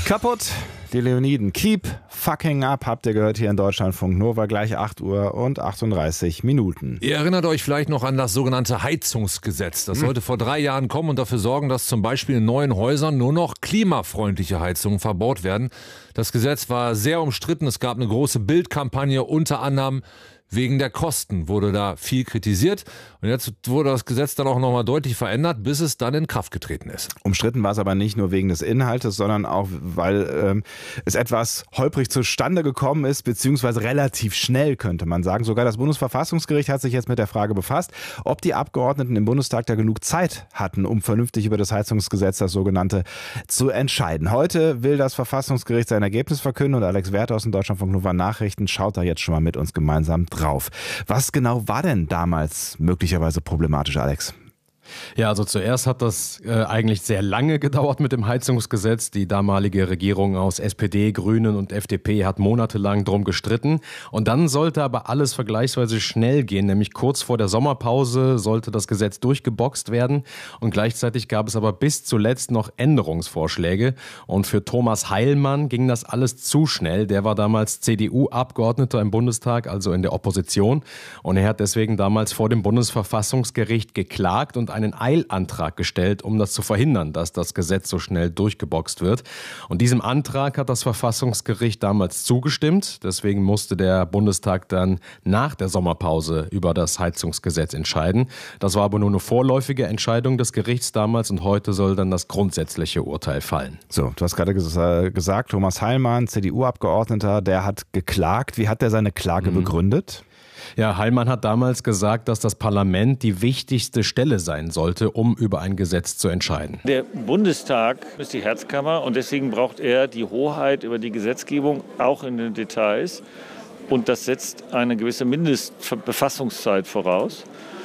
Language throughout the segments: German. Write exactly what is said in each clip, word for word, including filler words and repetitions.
Kaputt, die Leoniden. Keep fucking up, habt ihr gehört hier in Deutschlandfunk Nova, gleich acht Uhr und achtunddreißig Minuten. Ihr erinnert euch vielleicht noch an das sogenannte Heizungsgesetz. Das sollte vor drei Jahren kommen und dafür sorgen, dass zum Beispiel in neuen Häusern nur noch klimafreundliche Heizungen verbaut werden. Das Gesetz war sehr umstritten. Es gab eine große Bildkampagne, unter anderem wegen der Kosten wurde da viel kritisiert. Und jetzt wurde das Gesetz dann auch nochmal deutlich verändert, bis es dann in Kraft getreten ist. Umstritten war es aber nicht nur wegen des Inhaltes, sondern auch, weil ähm, es etwas holprig zustande gekommen ist, beziehungsweise relativ schnell, könnte man sagen. Sogar das Bundesverfassungsgericht hat sich jetzt mit der Frage befasst, ob die Abgeordneten im Bundestag da genug Zeit hatten, um vernünftig über das Heizungsgesetz, das sogenannte, zu entscheiden. Heute will das Verfassungsgericht sein Ergebnis verkünden und Alex Werth aus den Deutschlandfunk Nova Nachrichten schaut da jetzt schon mal mit uns gemeinsam drauf. Was genau war denn damals möglicherweise problematisch, Alex? Ja, also zuerst hat das äh, eigentlich sehr lange gedauert mit dem Heizungsgesetz. Die damalige Regierung aus S P D, Grünen und F D P hat monatelang drum gestritten. Und dann sollte aber alles vergleichsweise schnell gehen, nämlich kurz vor der Sommerpause sollte das Gesetz durchgeboxt werden. Und gleichzeitig gab es aber bis zuletzt noch Änderungsvorschläge. Und für Thomas Heilmann ging das alles zu schnell. Der war damals C D U-Abgeordneter im Bundestag, also in der Opposition. Und er hat deswegen damals vor dem Bundesverfassungsgericht geklagt und einen Eilantrag gestellt, um das zu verhindern, dass das Gesetz so schnell durchgeboxt wird. Und diesem Antrag hat das Verfassungsgericht damals zugestimmt. Deswegen musste der Bundestag dann nach der Sommerpause über das Heizungsgesetz entscheiden. Das war aber nur eine vorläufige Entscheidung des Gerichts damals und heute soll dann das grundsätzliche Urteil fallen. So, du hast gerade ges- gesagt, Thomas Heilmann, C D U-Abgeordneter, der hat geklagt. Wie hat er seine Klage mhm. begründet? Ja, Heilmann hat damals gesagt, dass das Parlament die wichtigste Stelle sein sollte, um über ein Gesetz zu entscheiden. Der Bundestag ist die Herzkammer und deswegen braucht er die Hoheit über die Gesetzgebung, auch in den Details. Und das setzt eine gewisse Mindestbefassungszeit voraus.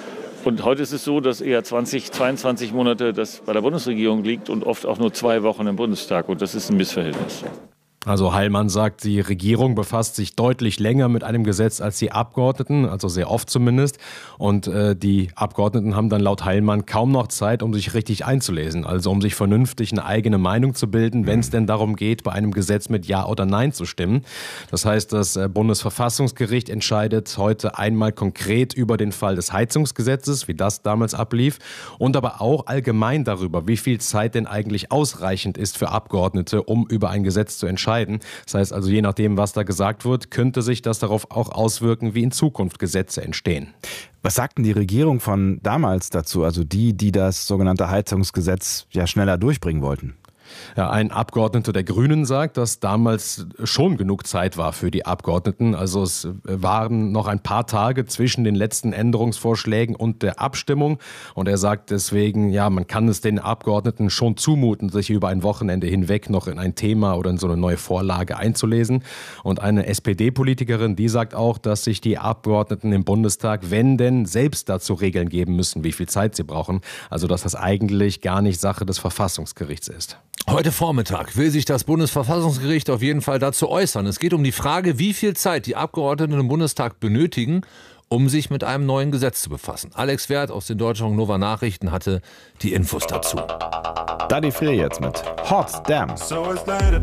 Und heute ist es so, dass eher zwanzig, zweiundzwanzig Monate das bei der Bundesregierung liegt und oft auch nur zwei Wochen im Bundestag. Und das ist ein Missverhältnis. Also Heilmann sagt, die Regierung befasst sich deutlich länger mit einem Gesetz als die Abgeordneten, also sehr oft zumindest. Und äh, die Abgeordneten haben dann laut Heilmann kaum noch Zeit, um sich richtig einzulesen, also um sich vernünftig eine eigene Meinung zu bilden, wenn es denn darum geht, bei einem Gesetz mit Ja oder Nein zu stimmen. Das heißt, das Bundesverfassungsgericht entscheidet heute einmal konkret über den Fall des Heizungsgesetzes, wie das damals ablief, und aber auch allgemein darüber, wie viel Zeit denn eigentlich ausreichend ist für Abgeordnete, um über ein Gesetz zu entscheiden. Das heißt also, je nachdem, was da gesagt wird, könnte sich das darauf auch auswirken, wie in Zukunft Gesetze entstehen. Was sagten die Regierung von damals dazu, also die, die das sogenannte Heizungsgesetz ja schneller durchbringen wollten? Ja, ein Abgeordneter der Grünen sagt, dass damals schon genug Zeit war für die Abgeordneten. Also es waren noch ein paar Tage zwischen den letzten Änderungsvorschlägen und der Abstimmung. Und er sagt deswegen, ja, man kann es den Abgeordneten schon zumuten, sich über ein Wochenende hinweg noch in ein Thema oder in so eine neue Vorlage einzulesen. Und eine S P D-Politikerin, die sagt auch, dass sich die Abgeordneten im Bundestag, wenn denn, selbst dazu Regeln geben müssen, wie viel Zeit sie brauchen. Also dass das eigentlich gar nicht Sache des Verfassungsgerichts ist. Heute Vormittag will sich das Bundesverfassungsgericht auf jeden Fall dazu äußern. Es geht um die Frage, wie viel Zeit die Abgeordneten im Bundestag benötigen, um sich mit einem neuen Gesetz zu befassen. Alex Werth aus den Deutschlandfunk Nova Nachrichten hatte die Infos dazu. Daddy Frier jetzt mit Hot Damn.